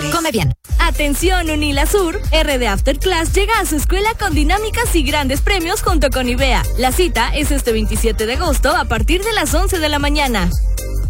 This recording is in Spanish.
Come bien. Atención Unilasur, RD After Class llega a su escuela con dinámicas y grandes premios junto con IBEA. La cita es este 27 de agosto a partir de las 11 de la mañana.